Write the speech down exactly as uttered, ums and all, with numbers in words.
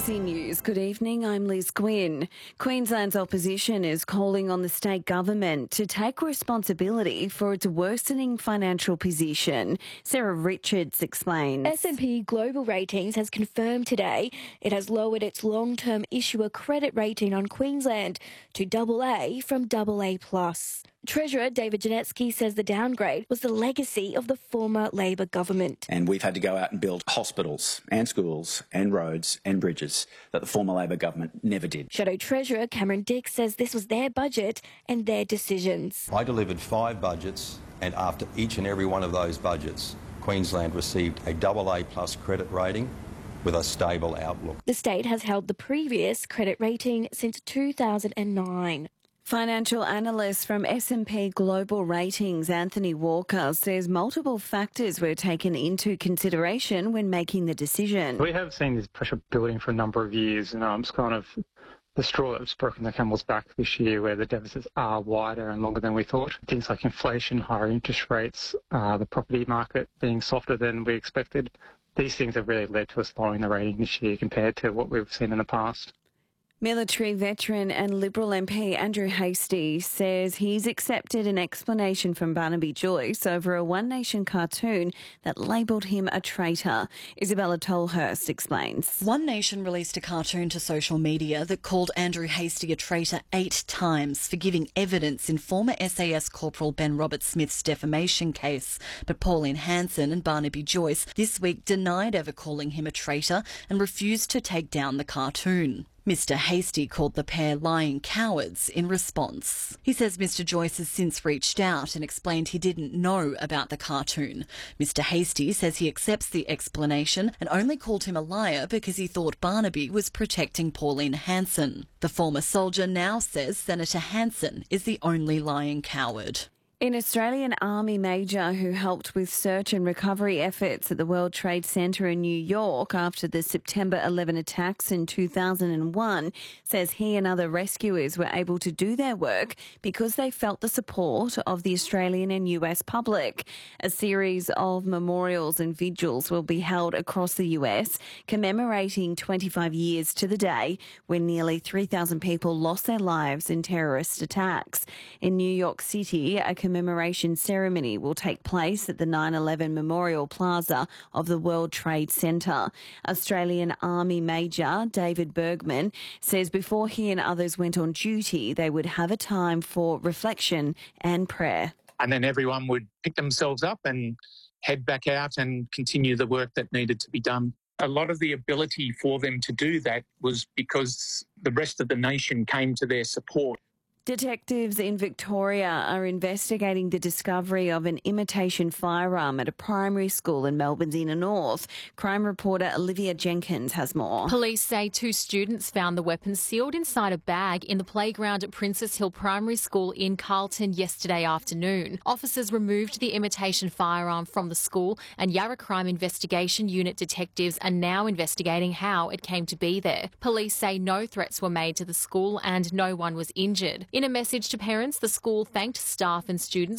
A C News. Good evening, I'm Liz Quinn. Queensland's opposition is calling on the state government to take responsibility for its worsening financial position. Sarah Richards explains. S and P Global Ratings has confirmed today it has lowered its long-term issuer credit rating on Queensland to double A from double A plus. Treasurer David Janetsky says the downgrade was the legacy of the former Labor government. And we've had to go out and build hospitals and schools and roads and bridges that the former Labor government never did. Shadow Treasurer Cameron Dick says this was their budget and their decisions. I delivered five budgets, and after each and every one of those budgets, Queensland received a double A plus credit rating with a stable outlook. The state has held the previous credit rating since two thousand nine. Financial analyst from S and P Global Ratings, Anthony Walker, says multiple factors were taken into consideration when making the decision. We have seen this pressure building for a number of years, and um, it's kind of the straw that's broken the camel's back this year, where the deficits are wider and longer than we thought. Things like inflation, higher interest rates, uh, the property market being softer than we expected. These things have really led to us lowering the rating this year compared to what we've seen in the past. Military veteran and Liberal M P Andrew Hastie says he's accepted an explanation from Barnaby Joyce over a One Nation cartoon that labelled him a traitor. Isabella Tolhurst explains. One Nation released a cartoon to social media that called Andrew Hastie a traitor eight times for giving evidence in former S A S Corporal Ben Robert-Smith's defamation case. But Pauline Hanson and Barnaby Joyce this week denied ever calling him a traitor and refused to take down the cartoon. Mister Hastie called the pair lying cowards in response. He says Mister Joyce has since reached out and explained he didn't know about the cartoon. Mister Hastie says he accepts the explanation and only called him a liar because he thought Barnaby was protecting Pauline Hanson. The former soldier now says Senator Hanson is the only lying coward. An Australian Army major who helped with search and recovery efforts at the World Trade Center in New York after the September eleventh attacks in two thousand one says he and other rescuers were able to do their work because they felt the support of the Australian and U S public. A series of memorials and vigils will be held across the U S commemorating twenty-five years to the day when nearly three thousand people lost their lives in terrorist attacks. In New York City, a commemoration ceremony will take place at the nine eleven Memorial Plaza of the World Trade Center. Australian Army Major David Bergman says before he and others went on duty, they would have a time for reflection and prayer. And then everyone would pick themselves up and head back out and continue the work that needed to be done. A lot of the ability for them to do that was because the rest of the nation came to their support. Detectives in Victoria are investigating the discovery of an imitation firearm at a primary school in Melbourne's inner north. Crime reporter Olivia Jenkins has more. Police say two students found the weapon sealed inside a bag in the playground at Princess Hill Primary School in Carlton yesterday afternoon. Officers removed the imitation firearm from the school, and Yarra Crime Investigation Unit detectives are now investigating how it came to be there. Police say no threats were made to the school and no one was injured. In a message to parents, the school thanked staff and students